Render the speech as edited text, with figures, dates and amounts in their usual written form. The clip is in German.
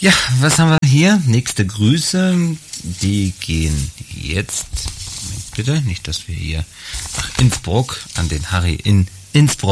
Ja, was haben wir hier? Nächste Grüße, die gehen jetzt, Moment bitte, nicht, dass wir hier nach Innsbruck, an den Harry in Innsbruck.